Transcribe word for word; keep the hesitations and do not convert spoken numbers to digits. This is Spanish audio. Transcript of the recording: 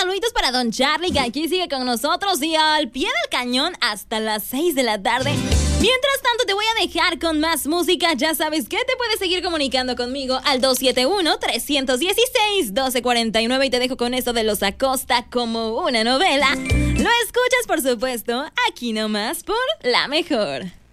saluditos para Don Charlie, que aquí sigue con nosotros y al pie del cañón hasta las seis de la tarde. Mientras tanto, te voy a dejar con más música. Ya sabes que te puedes seguir comunicando conmigo al dos siete uno, tres uno seis, uno dos cuatro nueve y te dejo con eso de Los Acosta como una novela. Lo escuchas, por supuesto, aquí nomás por La Mejor.